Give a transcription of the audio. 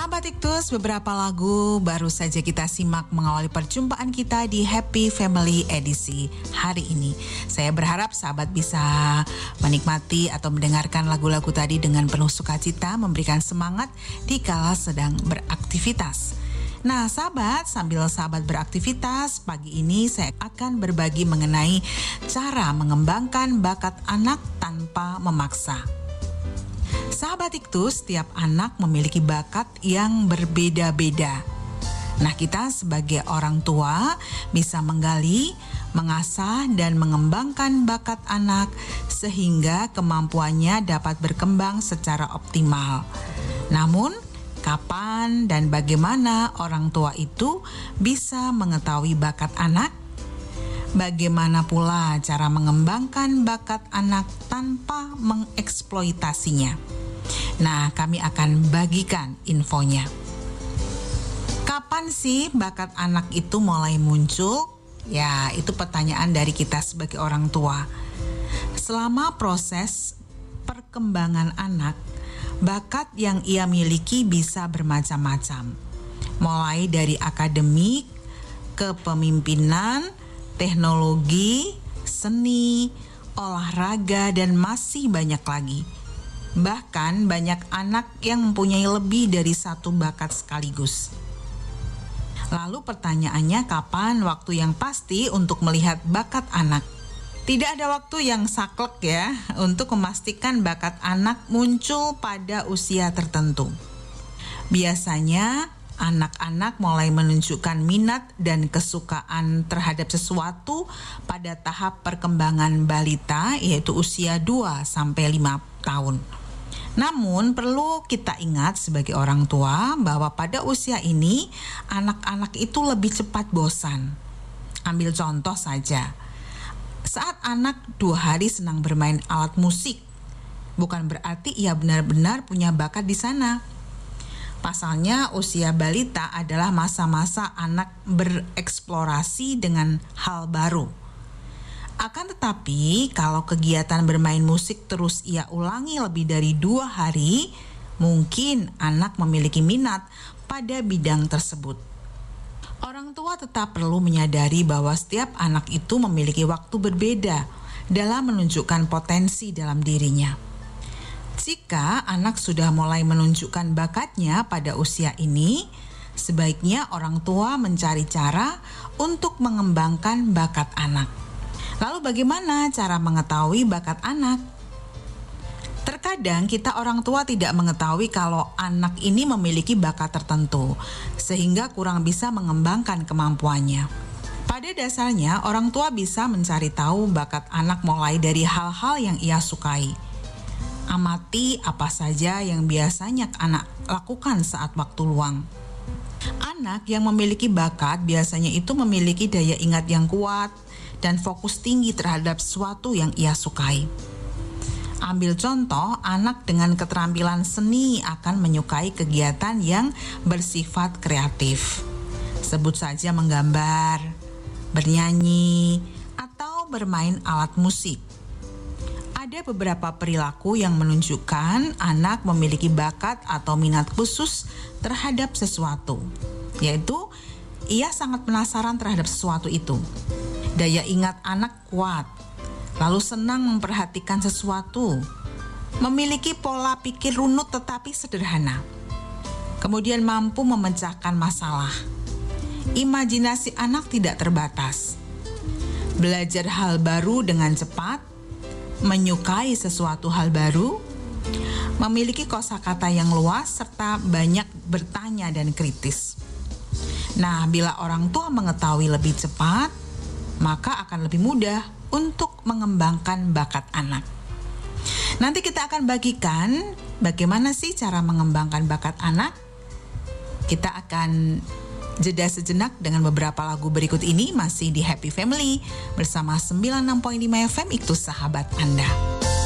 Sahabat Iktus, beberapa lagu baru saja kita simak mengawali perjumpaan kita di Happy Family edisi hari ini. Saya berharap sahabat bisa menikmati atau mendengarkan lagu-lagu tadi dengan penuh sukacita, memberikan semangat di kala sedang beraktivitas. Nah sahabat, sambil sahabat beraktivitas, pagi ini saya akan berbagi mengenai cara mengembangkan bakat anak tanpa memaksa. Sahabat Iktus, setiap anak memiliki bakat yang berbeda-beda. Nah, kita sebagai orang tua bisa menggali, mengasah, dan mengembangkan bakat anak sehingga kemampuannya dapat berkembang secara optimal. Namun, kapan dan bagaimana orang tua itu bisa mengetahui bakat anak? Bagaimana pula cara mengembangkan bakat anak tanpa mengeksploitasinya? Nah, kami akan bagikan infonya. Kapan sih bakat anak itu mulai muncul? Ya, itu pertanyaan dari kita sebagai orang tua. Selama proses perkembangan anak, bakat yang ia miliki bisa bermacam-macam. Mulai dari akademik, kepemimpinan, teknologi, seni, olahraga, dan masih banyak lagi. Bahkan banyak anak yang mempunyai lebih dari satu bakat sekaligus. Lalu pertanyaannya, kapan waktu yang pasti untuk melihat bakat anak? Tidak ada waktu yang saklek ya untuk memastikan bakat anak muncul pada usia tertentu. Biasanya anak-anak mulai menunjukkan minat dan kesukaan terhadap sesuatu pada tahap perkembangan balita, yaitu usia 2-5 tahun. Namun perlu kita ingat sebagai orang tua bahwa pada usia ini anak-anak itu lebih cepat bosan. Ambil contoh saja. Saat anak 2 hari senang bermain alat musik, bukan berarti ia benar-benar punya bakat di sana. Pasalnya usia balita adalah masa-masa anak bereksplorasi dengan hal baru. Akan tetapi, kalau kegiatan bermain musik terus ia ulangi lebih dari 2 hari, mungkin anak memiliki minat pada bidang tersebut. Orang tua tetap perlu menyadari bahwa setiap anak itu memiliki waktu berbeda dalam menunjukkan potensi dalam dirinya. Jika anak sudah mulai menunjukkan bakatnya pada usia ini, sebaiknya orang tua mencari cara untuk mengembangkan bakat anak. Lalu bagaimana cara mengetahui bakat anak? Terkadang kita orang tua tidak mengetahui kalau anak ini memiliki bakat tertentu, sehingga kurang bisa mengembangkan kemampuannya. Pada dasarnya, orang tua bisa mencari tahu bakat anak mulai dari hal-hal yang ia sukai. Amati apa saja yang biasanya anak lakukan saat waktu luang. Anak yang memiliki bakat biasanya itu memiliki daya ingat yang kuat dan fokus tinggi terhadap sesuatu yang ia sukai. Ambil contoh, anak dengan keterampilan seni akan menyukai kegiatan yang bersifat kreatif. Sebut saja menggambar, bernyanyi, atau bermain alat musik. Ada beberapa perilaku yang menunjukkan anak memiliki bakat atau minat khusus terhadap sesuatu, yaitu ia sangat penasaran terhadap sesuatu itu. Daya ingat anak kuat, lalu senang memperhatikan sesuatu, memiliki pola pikir runut tetapi sederhana, kemudian mampu memecahkan masalah. Imajinasi anak tidak terbatas, belajar hal baru dengan cepat, menyukai sesuatu hal baru, memiliki kosakata yang luas, serta banyak bertanya dan kritis. Nah, bila orang tua mengetahui lebih cepat, maka akan lebih mudah untuk mengembangkan bakat anak. Nanti kita akan bagikan bagaimana sih cara mengembangkan bakat anak. Kita akan jeda sejenak dengan beberapa lagu berikut ini, masih di Happy Family bersama 96.5 FM Iktus Sahabat Anda.